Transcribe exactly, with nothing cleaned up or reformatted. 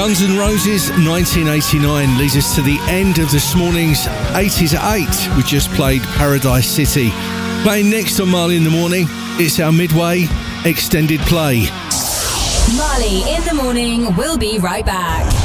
Guns N' Roses, nineteen eighty-nine, leads us to the end of this morning's eighties at eight. We just played Paradise City. Playing next on Marley in the Morning, it's our Midway extended play. Marley in the Morning, we'll be right back.